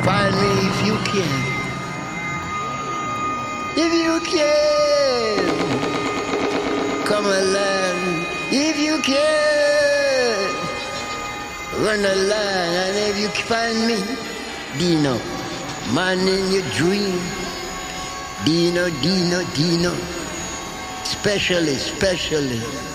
Find me if you can. If you can. Come along. If you can. Run a line. And if you find me, Dino. Man in your dream. Dino. Specially.